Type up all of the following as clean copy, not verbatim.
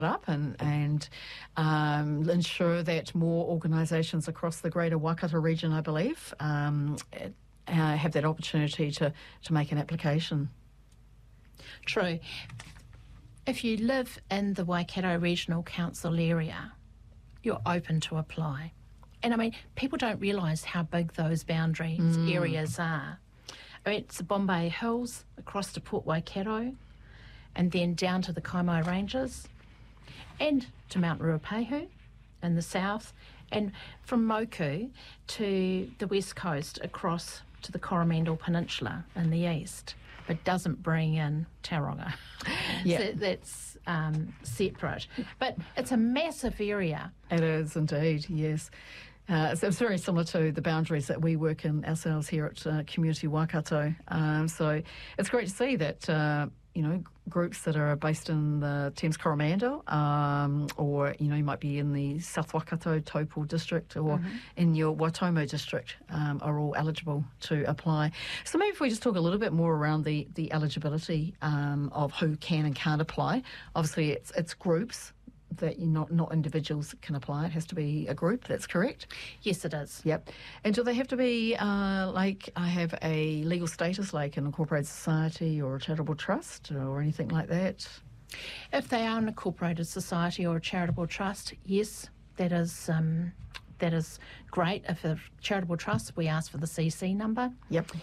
up and ensure that more organisations across the greater Waikato region, I believe, have that opportunity to make an application. True. If you live in the Waikato Regional Council area, you're open to apply. And I mean, people don't realise how big those boundaries areas are. I mean, it's the Bombay Hills across to Port Waikato and then down to the Kaimai Ranges and to Mount Ruapehu in the south, and from Moku to the west coast across to the Coromandel Peninsula in the east. But doesn't bring in Tauranga. Yeah. So that's separate. But it's a massive area. It is indeed, yes. So it's very similar to the boundaries that we work in ourselves here at Community Waikato. So it's great to see that, groups that are based in the Thames Coromandel, or, you might be in the South Waikato Taupo district or in your Waitomo district, are all eligible to apply. So maybe if we just talk a little bit more around the eligibility of who can and can't apply. Obviously, it's groups that not individuals can apply. It has to be a group, that's correct? Yes, it is. Yep. And do they have to be, I have a legal status like an incorporated society or a charitable trust or anything like that? If they are an incorporated society or a charitable trust, yes, that is great. If a charitable trust, we ask for the CC number. Yep.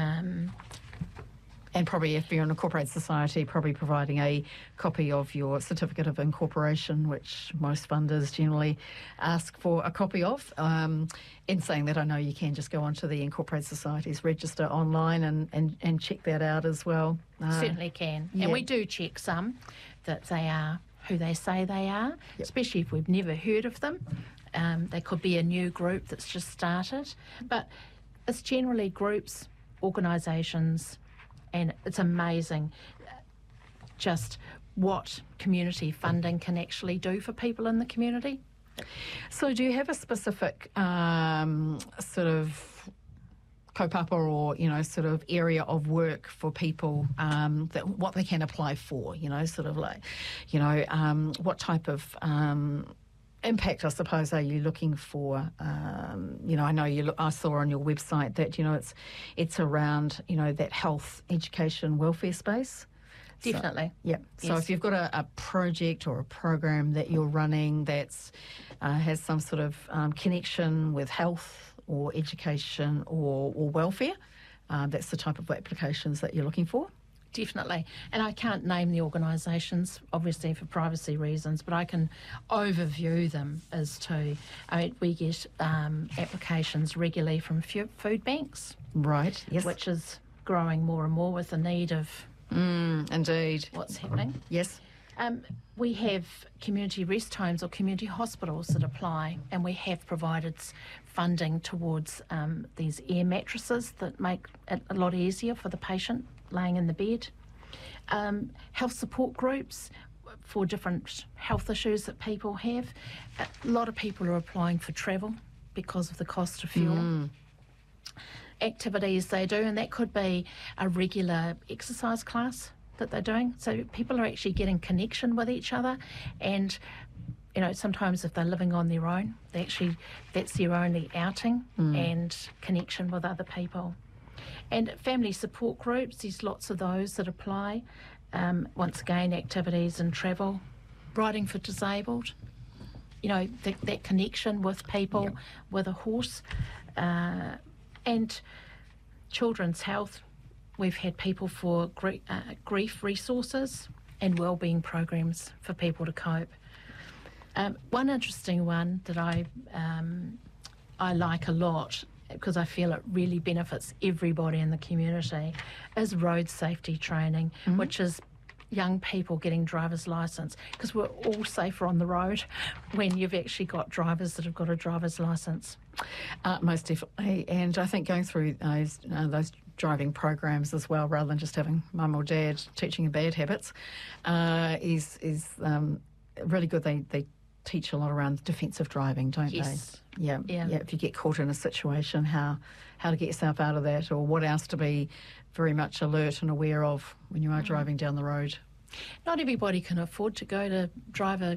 And probably if you're an incorporated society, probably providing a copy of your certificate of incorporation, which most funders generally ask for a copy of. In saying that, I know you can just go onto the Incorporated Societies register online and check that out as well. Certainly can. Yeah. And we do check some that they are who they say they are, especially if we've never heard of them. They could be a new group that's just started. But it's generally groups, organisations, and it's amazing just what community funding can actually do for people in the community. So do you have a specific sort of kaupapa or, sort of area of work for people that what they can apply for, sort of like, what type of impact, I suppose, are you looking for? I know I saw on your website that, it's around, that health, education, welfare space. Definitely. So, yeah. So if you've got a project or a program that you're running that's has some sort of connection with health or education or welfare, that's the type of applications that you're looking for. Definitely. And I can't name the organisations, obviously for privacy reasons, but I can overview them as to, we get applications regularly from food banks. Right, yes. Which is growing more and more with the need of indeed. What's happening. Yes. We have community rest homes or community hospitals that apply, and we have provided funding towards these air mattresses that make it a lot easier for the patient laying in the bed. Health support groups for different health issues that people have. A lot of people are applying for travel because of the cost of fuel. Activities they do, and that could be a regular exercise class that they're doing. So people are actually getting connection with each other, and sometimes if they're living on their own, that's their only outing and connection with other people. And family support groups, there's lots of those that apply. Once again, activities and travel. Riding for disabled, that connection with people with a horse. And children's health, we've had people for grief resources and wellbeing programs for people to cope. One interesting one that I like a lot, because I feel it really benefits everybody in the community, is road safety training, which is young people getting driver's licence, because we're all safer on the road when you've actually got drivers that have got a driver's licence. Most definitely, and I think going through those driving programs as well, rather than just having mum or dad teaching you bad habits, is really good. They teach a lot around defensive driving, don't they? Yeah. If you get caught in a situation, how to get yourself out of that, or what else to be very much alert and aware of when you are driving down the road. Not everybody can afford to go to drive a